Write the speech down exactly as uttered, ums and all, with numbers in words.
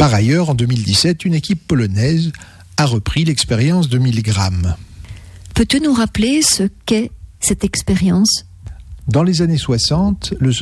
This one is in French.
Par ailleurs, en deux mille dix-sept, une équipe polonaise a repris l'expérience de Milgram. Peux-tu nous rappeler ce qu'est cette expérience ? Dans les années soixante, le